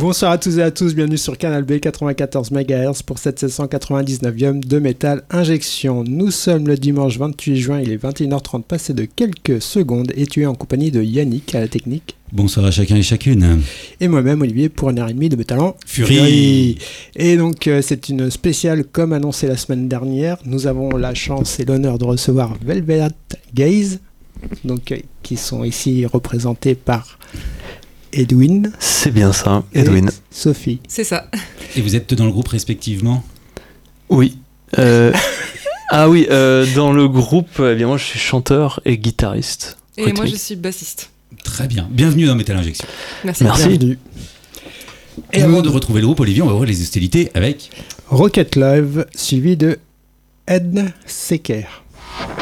Bonsoir à tous et à tous, bienvenue sur Canal B 94 MHz pour cette 799e de Metal Injection. Nous sommes le dimanche 28 juin, il est 21h30 passé de quelques secondes et tu es en compagnie de Yannick à la technique. Bonsoir à chacun et chacune. Et moi-même Olivier pour 1h30 de Metal en Fury. Et donc c'est une spéciale comme annoncé la semaine dernière. Nous avons la chance et l'honneur de recevoir Velvet Gaze, donc, qui sont ici représentés par Edwin. C'est bien ça, Edwin. Et Sophie. C'est ça. Et vous êtes dans le groupe respectivement ? Oui. Ah oui, dans le groupe, eh bien moi je suis chanteur et guitariste. Et rythmique. moi je suis bassiste. Très bien. Bienvenue dans Metal Injection. Merci. Bienvenue. Et avant de retrouver le groupe, Olivier, on va ouvrir les hostilités avec Rocket Love suivi de Ed Seeker.